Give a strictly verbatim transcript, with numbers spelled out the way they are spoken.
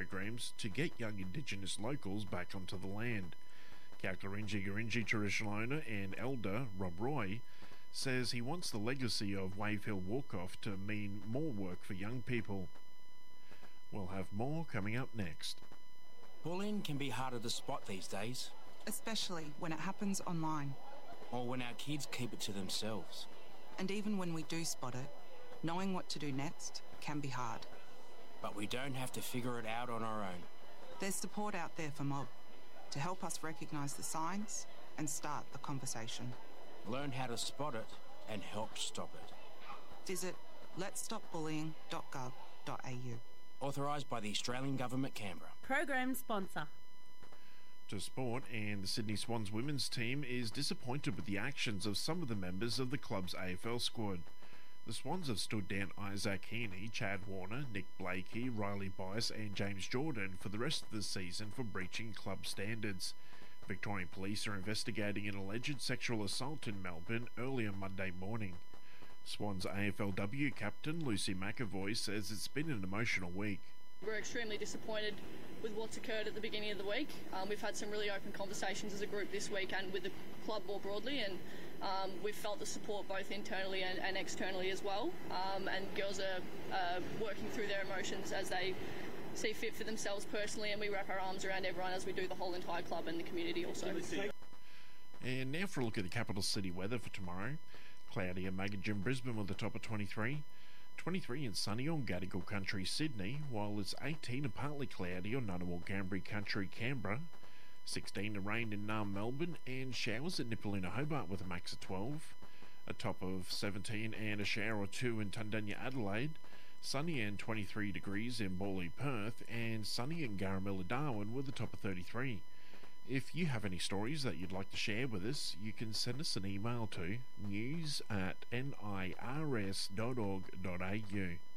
programs to get young Indigenous locals back onto the land. Kalkarinji Garinji traditional owner and elder Rob Roy says he wants the legacy of Wave Hill Walk-Off to mean more work for young people. We'll have more coming up next. Bullying can be harder to spot these days. Especially when it happens online. Or when our kids keep it to themselves. And even when we do spot it, knowing what to do next can be hard. But we don't have to figure it out on our own. There's support out there for Mob to help us recognise the signs and start the conversation. Learn how to spot it and help stop it. Visit lets stop bullying dot gov dot a u. Authorised by the Australian Government, Canberra. Program sponsor. To sport, and the Sydney Swans women's team is disappointed with the actions of some of the members of the club's A F L squad. The Swans have stood down Isaac Heaney, Chad Warner, Nick Blakey, Riley Bice and James Jordan for the rest of the season for breaching club standards. Victorian police are investigating an alleged sexual assault in Melbourne earlier Monday morning. Swans A F L W captain Lucy McAvoy says it's been an emotional week. We're extremely disappointed with what's occurred at the beginning of the week. Um, we've had some really open conversations as a group this week and with the club more broadly, and um, we've felt the support both internally and, and externally as well. Um, and girls are uh, working through their emotions as they see fit for themselves personally, and we wrap our arms around everyone as we do the whole entire club and the community also. And now for a look at the capital city weather for tomorrow. Cloudy and Maggin in Brisbane with a top of twenty-three. twenty-three and sunny on Gadigal Country, Sydney, while it's eighteen and partly cloudy on Ngunnawal Gambri Country, Canberra. sixteen and rain in Naarm, Melbourne, and showers at Nipaluna, Hobart with a max of twelve. A top of seventeen and a shower or two in Tundanya, Adelaide. Sunny and twenty-three degrees in Morley, Perth, and sunny in Garamilla, Darwin with a top of thirty-three. If you have any stories that you'd like to share with us, you can send us an email to news at nirs dot org dot a u.